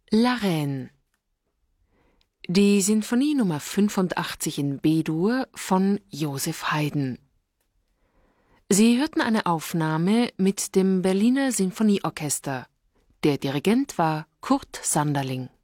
La Reine. Die Sinfonie Nummer 85 in B-Dur von Joseph Haydn. Sie hörten eine Aufnahme mit dem Berliner Sinfonieorchester. Der Dirigent war Kurt Sanderling.